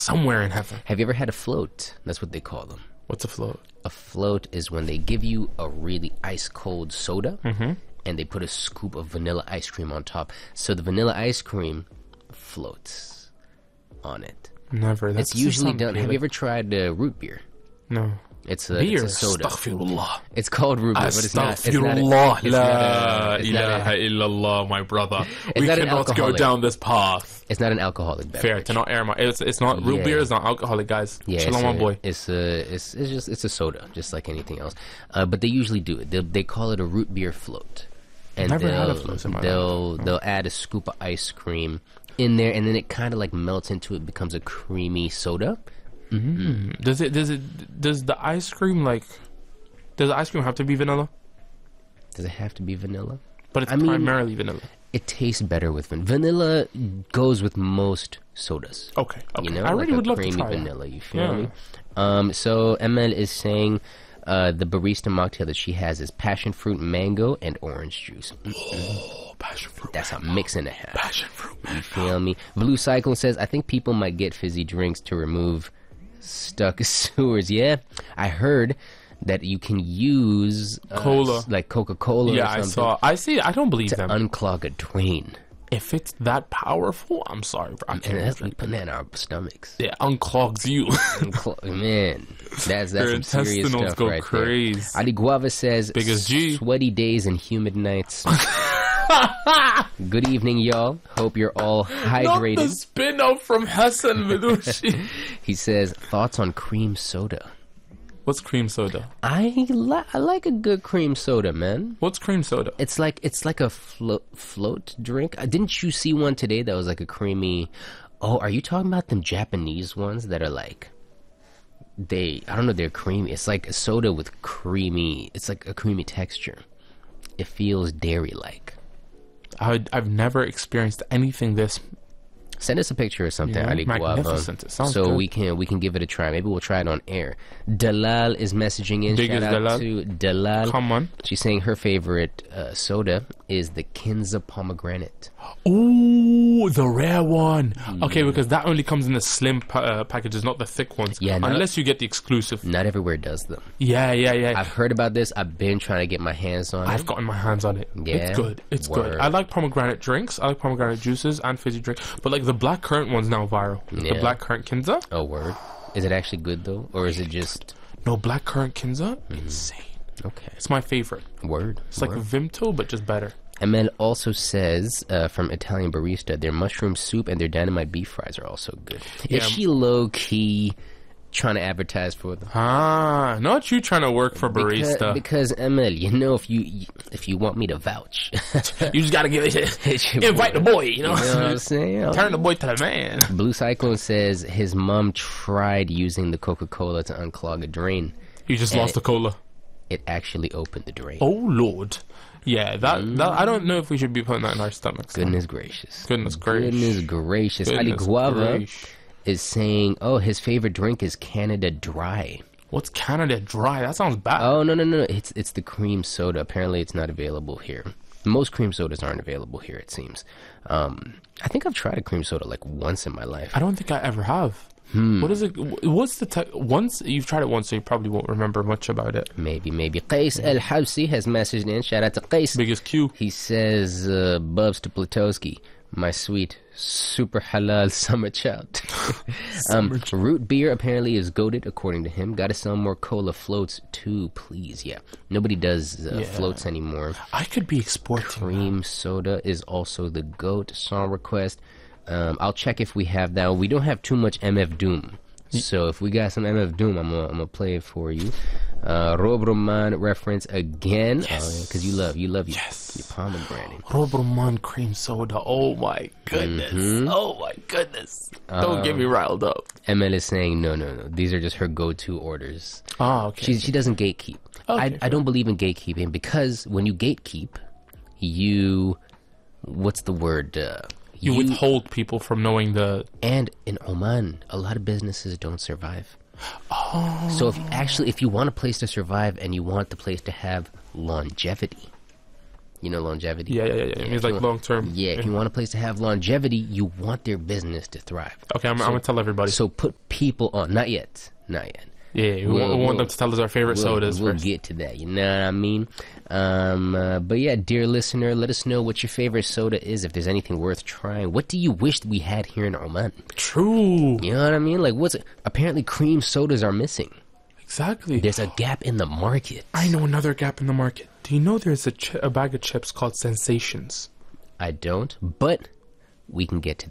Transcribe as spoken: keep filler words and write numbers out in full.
somewhere in heaven. Have you ever had a float? That's what they call them. What's a float? A float is when they give you a really ice cold soda, Mm-hmm. and they put a scoop of vanilla ice cream on top. So the vanilla ice cream floats on it. Never. That's It's usually done. Really... Have you ever tried uh, root beer? No. It's a, Beer. it's a soda. Astaghfirullah. It's called root beer, but it's not. It's not. A, Astaghfirullah. it's not La a, it's not ilaha a, illallah, my brother. It's We not an cannot go alcoholic. down this path. It's not an alcoholic beverage. Fair to not air my. It's it's not root Yeah. beer. Is not alcoholic, guys. Yeah, Chill it's on, my a, boy. It's a, it's, it's just, it's a soda, just like anything else. Uh, but they usually do it. They, they call it a root beer float, and Never had a they'll, float in my they'll, life. they'll add a scoop of ice cream in there, and then it kind of like melts into it, becomes a creamy soda. Mm. Does it? Does it? Does the ice cream like? Does the ice cream have to be vanilla? Does it have to be vanilla? But it's I mean- primarily vanilla. It tastes better with vanilla. Vanilla goes with most sodas. Okay. Okay. You know, I really like would a love to creamy try that. vanilla. You feel Yeah. me? Um, so M L is saying uh, the barista mocktail that she has is passion fruit, mango, and orange juice. Oh, passion fruit. That's a mix and a half. Passion fruit. You feel me? Blue Cyclone says, I think people might get fizzy drinks to remove stuck sewers. Yeah, I heard that you can use uh, Cola. s- like Coca-Cola Yeah, or I something saw. I see. I don't believe to them. unclog a drain. If it's that powerful, I'm sorry, bro. I And can't that's drink like putting that in our stomachs. it. It unclogs you. Unclog- Man, that's, that's Your some serious intestinals stuff go right crazy. there. Ali Guava says, Big as G. sweaty days and humid nights. Good evening, y'all. Hope you're all Not the hydrated. spin out from Hassan Milushi. He says, thoughts on cream soda. What's cream soda? I, li- I like a good cream soda, man. What's cream soda? It's like it's like a float float drink. Uh, didn't you see one today that was like a creamy? Oh, are you talking about them Japanese ones that are like they? I don't know. They're creamy. It's like a soda with creamy. It's like a creamy texture. It feels dairy like. I, I've never experienced anything this. Send us a picture or something, Yeah, Ali Guava, magnificent. It sounds so good. we can we can give it a try. Maybe we'll try it on air. Dalal is messaging in. Big Shout as out Dalal. to Dalal. Come on. She's saying her favorite uh, soda is the Kinza pomegranate. Ooh, the rare one. Okay, because that only comes in the slim pa- uh, packages, not the thick ones. Yeah, not- unless you get the exclusive. Not everywhere does them. Yeah, yeah, yeah. I've heard about this. I've been trying to get my hands on I've it. gotten my hands on it. Yeah? It's good. It's Word. good. I like pomegranate drinks. I like pomegranate juices and fizzy drinks. But like the black currant one's now viral. Yeah. The black currant Kinza. Oh, word. Is it actually good though, or is it just No, black currant Kinza. Mm. Insane. okay? It's my favorite. Word. It's like word. Vimto, but just better. And then also says uh, from Italian Barista, their mushroom soup and their dynamite beef fries are also good. Yeah. Is she low key trying to advertise for them? Ah, not you trying to work for barista. Because, because Emil, you know, if you if you want me to vouch, You just gotta give it. It's your Invite boy. the boy. You know. You know what I'm saying? Turn the boy to the man. Blue Cyclone says his mom tried using the Coca-Cola to unclog a drain. You just And lost it- the cola. It actually opened the drain. Oh Lord. Yeah, that, that I don't know if we should be putting that in our stomachs. Goodness gracious. Goodness gracious. Goodness gracious. Ali Goodness Guava gracious. is saying, oh, his favorite drink is Canada Dry. What's Canada Dry? That sounds bad. Oh, no, no, no. It's it's the cream soda. Apparently, it's not available here. Most cream sodas aren't available here, it seems. Um, I think I've tried a cream soda like once in my life. I don't think I ever have. Hmm. What is it? wh- What's the te- once you've tried it once, so you probably won't remember much about it. Maybe, maybe. Qais El Housi has messaged in. Shout out to Qais. Biggest Q. He says, uh, Bubs to Platowski, my sweet, super halal summer child. um, root beer apparently is goated, according to him. Gotta sell more cola floats too, please. Yeah. Nobody does uh, Yeah. floats anymore. I could be exporting. Cream soda is also the goat. Song request. Um, I'll check if we have that. We don't have too much M F Doom. So if we got some M F Doom, I'm gonna I'm gonna play it for you. Uh, Rob Roman reference again. Yes. Because you love, you love your, Yes. your pomegranate. Robroman cream soda. Oh my goodness. Mm-hmm. Oh my goodness. Don't get me Um, riled up. M L is saying no, no, no. These are just her go-to orders. Oh, okay. She she doesn't gatekeep. Okay, I I don't believe in gatekeeping because when you gatekeep, you what's the word? Uh, you withhold people from knowing the. And in Oman, a lot of businesses don't survive. Oh. So if actually, if you want a place to survive and you want the place to have longevity, You know longevity? Yeah, yeah, yeah. yeah. It means like long term. Yeah, if you want a place to have longevity, you want their business to thrive. Okay, I'm, so, I'm gonna tell everybody. So put people on. Not yet. Not yet. Yeah, we, We'll, want, we want we'll, them to tell us our favorite we'll, sodas We'll first. get to that. You know what I mean? Um, uh, but yeah, dear listener, let us know what your favorite soda is. If there's anything worth trying, what do you wish we had here in Oman? True. You know what I mean? Like, what's it? Apparently cream sodas are missing. Exactly. There's a gap in the market. I know another gap in the market. Do you know there's a, ch- a bag of chips called Sensations? I don't, but we can get to that.